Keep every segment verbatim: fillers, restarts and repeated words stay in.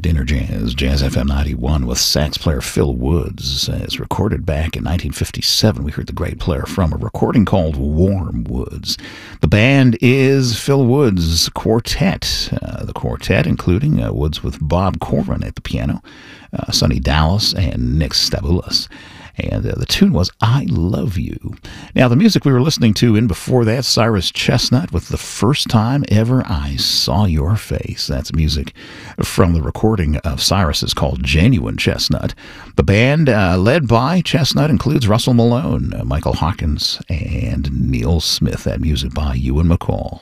Dinner Jazz, Jazz F M ninety-one with sax player Phil Woods. As recorded back in nineteen fifty-seven, we heard the great player from a recording called Warm Woods. The band is Phil Woods Quartet. Uh, the quartet, including uh, Woods with Bob Corvin at the piano, uh, Sonny Dallas, and Nick Staboulis. And uh, the tune was I Love You. Now, the music we were listening to in before that, Cyrus Chestnut with The First Time Ever I Saw Your Face. That's music from the recording of Cyrus. It's called Genuine Chestnut. The band, uh, led by Chestnut, includes Russell Malone, uh, Michael Hawkins, and Neil Smith. That music by Ewan McCall.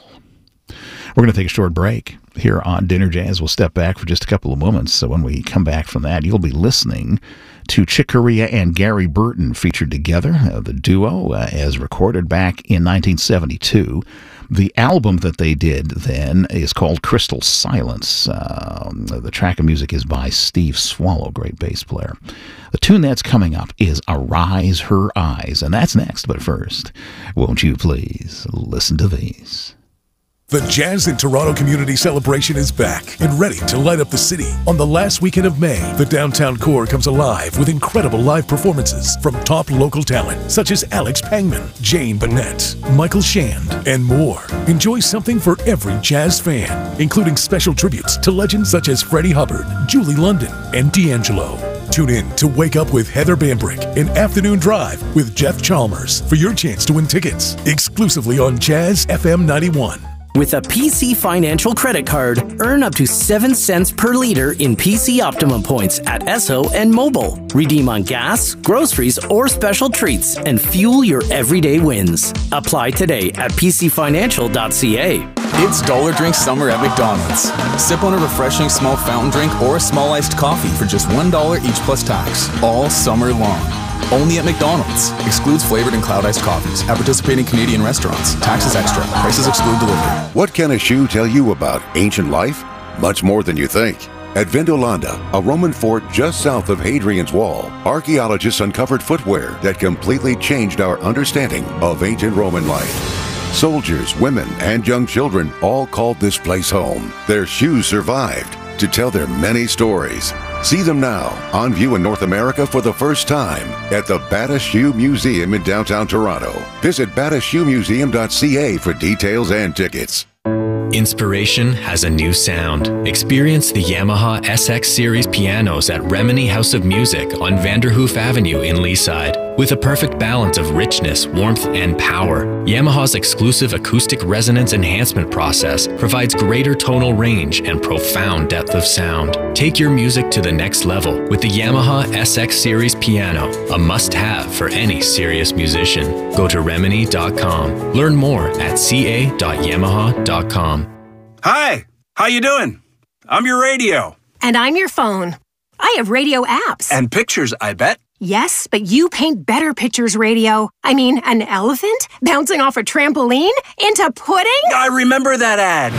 We're going to take a short break here on Dinner Jazz. We'll step back for just a couple of moments. So when we come back from that, you'll be listening to Chick Corea and Gary Burton featured together, uh, the duo, uh, as recorded back in nineteen seventy-two. The album that they did then is called Crystal Silence. Um, the track of music is by Steve Swallow, great bass player. The tune that's coming up is Arise Her Eyes, and that's next. But first, won't you please listen to these? The Jazz in Toronto Community Celebration is back and ready to light up the city. On the last weekend of May, the downtown core comes alive with incredible live performances from top local talent such as Alex Pangman, Jane Bennett, Michael Shand, and more. Enjoy something for every jazz fan, including special tributes to legends such as Freddie Hubbard, Julie London, and D'Angelo. Tune in to Wake Up with Heather Bambrick and Afternoon Drive with Jeff Chalmers for your chance to win tickets exclusively on Jazz F M ninety-one. With a P C Financial credit card, earn up to seven cents per liter in P C Optimum points at Esso and Mobile. Redeem on gas, groceries, or special treats and fuel your everyday wins. Apply today at p c financial dot c a. It's Dollar Drink Summer at McDonald's. Sip on a refreshing small fountain drink or a small iced coffee for just one dollar each plus tax, all summer long. Only at McDonald's. Excludes flavored and cloud iced coffees. At participating Canadian restaurants. Taxes extra. Prices exclude delivery. What can a shoe tell you about ancient life? Much more than you think. At Vindolanda, a Roman fort just south of Hadrian's Wall, archaeologists uncovered footwear that completely changed our understanding of ancient Roman life. Soldiers, women, and young children all called this place home. Their shoes survived to tell their many stories. See them now, on view in North America for the first time at the Bata Shoe Museum in downtown Toronto. Visit bata shoe museum dot c a for details and tickets. Inspiration has a new sound. Experience the Yamaha S X Series pianos at Remini House of Music on Vanderhoof Avenue in Leaside. With a perfect balance of richness, warmth, and power, Yamaha's exclusive acoustic resonance enhancement process provides greater tonal range and profound depth of sound. Take your music to the next level with the Yamaha S X Series piano, a must-have for any serious musician. Go to remini dot com. Learn more at c a dot yamaha dot com. Hi, how you doing? I'm your radio. And I'm your phone. I have radio apps. And pictures, I bet. Yes, but you paint better pictures, radio. I mean, an elephant bouncing off a trampoline into pudding? I remember that ad.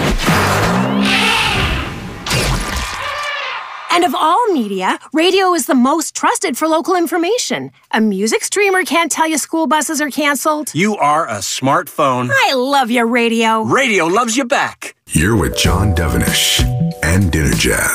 And of all media, radio is the most trusted for local information. A music streamer can't tell you school buses are canceled. You are a smartphone. I love your radio. Radio loves you back. You're with John Devenish and Dinner Jazz.